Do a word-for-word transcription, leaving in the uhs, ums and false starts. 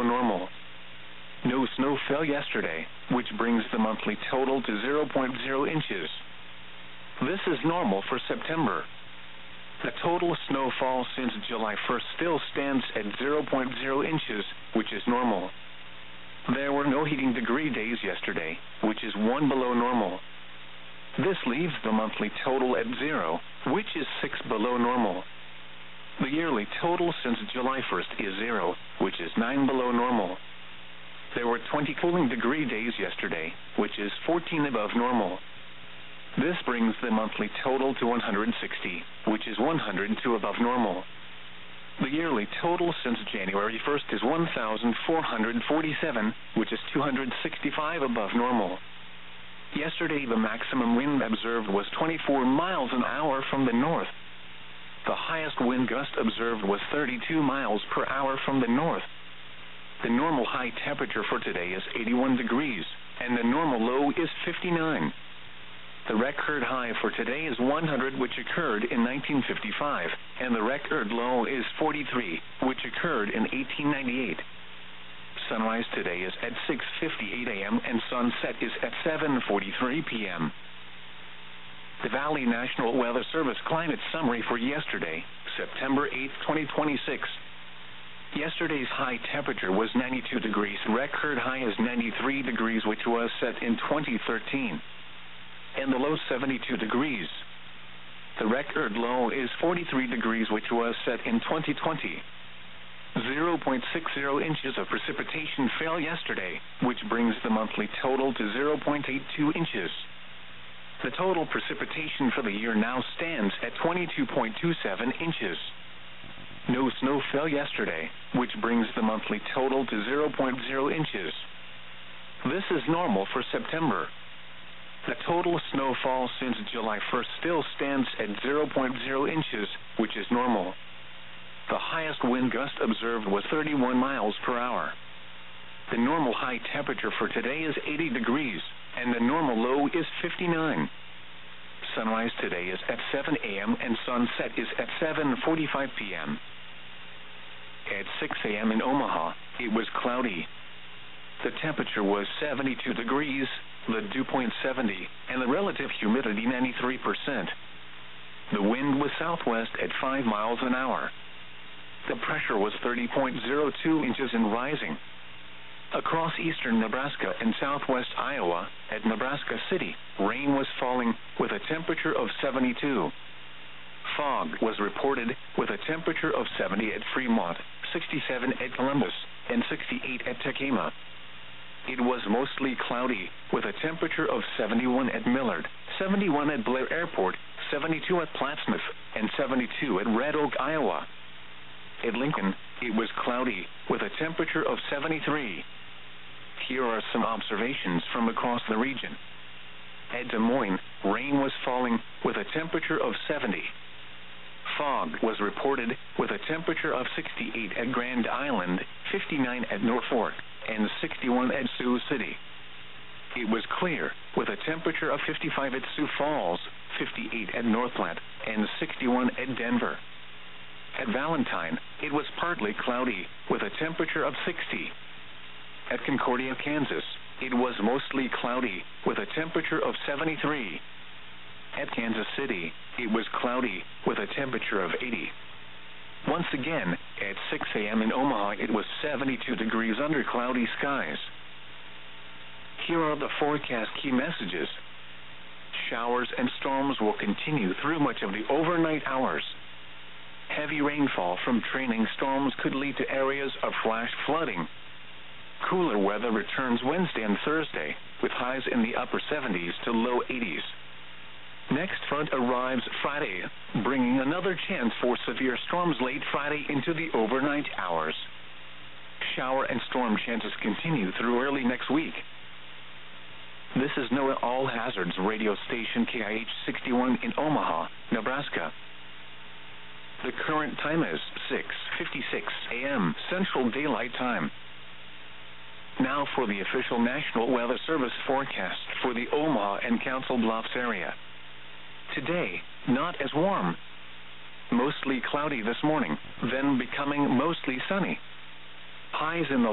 normal. No snow fell yesterday, which brings the monthly total to zero point zero inches. This is normal for September. The total snowfall since July first still stands at zero point zero inches, which is normal. There were no heating degree days yesterday, which is one below normal. This leaves the monthly total at zero, which is six below normal. The yearly total since July first is zero, which is nine below normal. There were twenty cooling degree days yesterday, which is fourteen above normal. This brings the monthly total to one hundred sixty, which is one hundred two above normal. The yearly total since January first is one thousand four hundred forty-seven, which is two hundred sixty-five above normal. Yesterday the maximum wind observed was twenty-four miles an hour from the north. The highest wind gust observed was thirty-two miles per hour from the north. The normal high temperature for today is eighty-one degrees, and the normal low is fifty-nine. The record high for today is one hundred, which occurred in nineteen fifty-five, and the record low is forty-three, which occurred in eighteen ninety-eight. Sunrise today is at six fifty-eight a m and sunset is at seven forty-three p m The Valley National Weather Service climate summary for yesterday, September eighth, twenty twenty-six. Yesterday's high temperature was ninety-two degrees. Record high is ninety-three degrees, which was set in twenty thirteen. And the low seventy-two degrees. The record low is forty-three degrees, which was set in twenty twenty. zero point six zero inches of precipitation fell yesterday, which brings the monthly total to zero point eight two inches. The total precipitation for the year now stands at twenty-two point two seven inches. No snow fell yesterday, which brings the monthly total to zero point zero inches. This is normal for September. The total snowfall since July first still stands at zero point zero inches, which is normal. The highest wind gust observed was thirty-one miles per hour. The normal high temperature for today is eighty degrees, and the normal low is fifty-nine. Sunrise today is at seven a m and sunset is at seven forty-five p m At six a m in Omaha, it was cloudy. The temperature was seventy-two degrees, the dew point seventy, and the relative humidity ninety-three percent. The wind was southwest at five miles an hour. The pressure was thirty point zero two inches and rising. Across eastern Nebraska and southwest Iowa, at Nebraska City, rain was falling with a temperature of seventy-two. Fog was reported with a temperature of seventy at Fremont, sixty-seven at Columbus, and sixty-eight at Tacoma. It was mostly cloudy, with a temperature of seventy-one at Millard, seventy-one at Blair Airport, seventy-two at Plattsmouth, and seventy-two at Red Oak, Iowa. At Lincoln, it was cloudy, with a temperature of seventy-three. Here are some observations from across the region. At Des Moines, rain was falling, with a temperature of seventy. Fog was reported, with a temperature of sixty-eight at Grand Island, fifty-nine at Norfolk, and sixty-one at Sioux City. It was clear, with a temperature of fifty-five at Sioux Falls, fifty-eight at Northland, and sixty-one at Denver. At Valentine, it was partly cloudy, with a temperature of sixty. At Concordia, Kansas, it was mostly cloudy, with a temperature of seventy-three. At Kansas City, it was cloudy, with a temperature of eighty. Once again, at six a m in Omaha, it was seventy-two degrees under cloudy skies. Here are the forecast key messages. Showers and storms will continue through much of the overnight hours. Heavy rainfall from trailing storms could lead to areas of flash flooding. Cooler weather returns Wednesday and Thursday, with highs in the upper seventies to low eighties. Next front arrives Friday, bringing another chance for severe storms late Friday into the overnight hours. Shower and storm chances continue through early next week. This is NOAA All Hazards radio station K I H sixty-one in Omaha, Nebraska. The current time is six fifty-six a m Central Daylight Time. Now for the official National Weather Service forecast for the Omaha and Council Bluffs area. Today, not as warm. Mostly cloudy this morning, then becoming mostly sunny. Highs in the